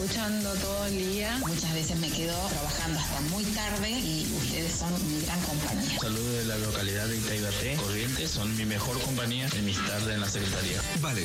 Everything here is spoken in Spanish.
escuchando todo el día. Muchas veces me quedo trabajando hasta muy tarde y ustedes son mi gran compañía. Saludos de la localidad de Itaibaté. Corrientes son mi mejor compañía en mis tardes en la Secretaría. Vale.